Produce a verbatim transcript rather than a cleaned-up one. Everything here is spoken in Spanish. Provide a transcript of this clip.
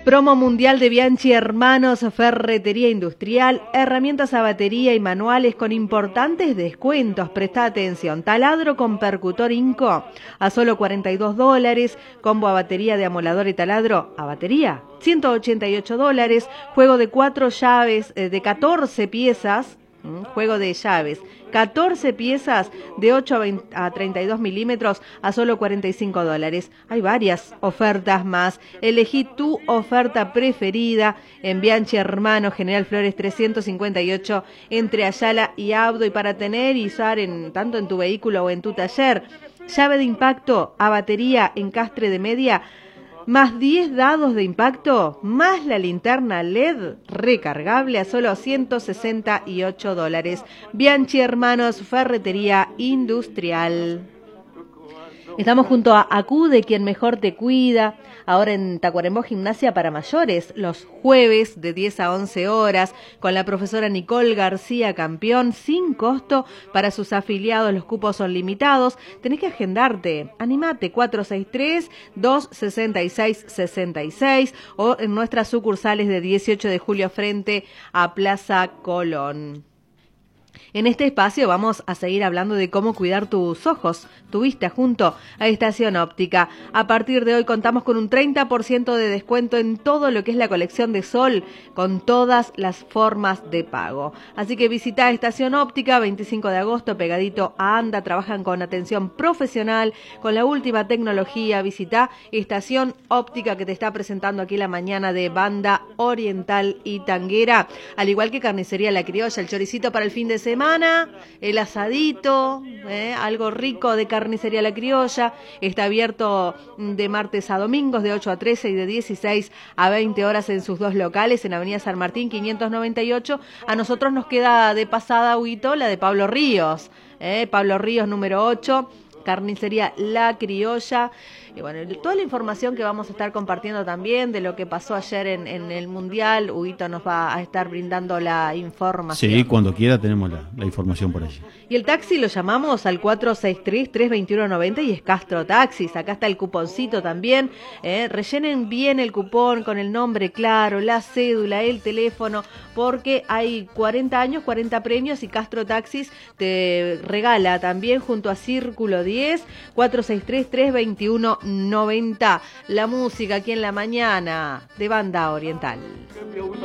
Promo mundial de Bianchi Hermanos, ferretería industrial, herramientas a batería y manuales con importantes descuentos. Presta atención, taladro con percutor Inco a solo cuarenta y dos dólares, combo a batería de amolador y taladro a batería, ciento ochenta y ocho dólares, juego de cuatro llaves eh, de catorce piezas, ¿m? juego de llaves, catorce piezas de ocho a treinta y dos milímetros a solo cuarenta y cinco dólares. Hay varias ofertas más. Elegí tu oferta preferida en Bianchi Hermano, General Flores trescientos cincuenta y ocho, entre Ayala y Abdo, y para tener y usar en, tanto en tu vehículo o en tu taller. Llave de impacto a batería encastre de media, más diez dados de impacto, más la linterna L E D recargable a solo ciento sesenta y ocho dólares. Bianchi Hermanos, ferretería industrial. Estamos junto a Acude, quien mejor te cuida, ahora en Tacuarembó, gimnasia para mayores, los jueves de diez a once horas, con la profesora Nicole García Campeón, sin costo para sus afiliados. Los cupos son limitados, tenés que agendarte, animate, cuatro seis tres, dos seis seis, seis seis, o en nuestras sucursales de dieciocho de julio frente a Plaza Colón. En este espacio vamos a seguir hablando de cómo cuidar tus ojos, tu vista, junto a Estación Óptica. A partir de hoy contamos con un treinta por ciento de descuento en todo lo que es la colección de sol, con todas las formas de pago. Así que visita Estación Óptica, veinticinco de agosto, pegadito a Anda. Trabajan con atención profesional, con la última tecnología. Visita Estación Óptica, que te está presentando aquí la mañana de banda oriental y tanguera. Al igual que Carnicería La Criolla, el choricito para el fin de semana. Semana, el asadito, eh, algo rico de Carnicería La Criolla. Está abierto de martes a domingos de ocho a trece y de dieciséis a veinte horas en sus dos locales, en Avenida San Martín quinientos noventa y ocho. A nosotros nos queda de pasada, Huguito, la de Pablo Ríos, eh, Pablo Ríos número ocho, Carnicería La Criolla. Y bueno, toda la información que vamos a estar compartiendo también de lo que pasó ayer en, en el Mundial, Huguito nos va a estar brindando la información. Sí, cuando quiera tenemos la, la información por allí. Y el taxi lo llamamos al cuatro seis tres, tres dos uno nueve cero y es Castro Taxis. Acá está el cuponcito también. Eh, rellenen bien el cupón con el nombre claro, la cédula, el teléfono, porque hay cuarenta años, cuarenta premios, y Castro Taxis te regala también junto a Círculo diez, cuatro seis tres, tres dos uno nueve cero. La música aquí en la mañana de Banda Oriental.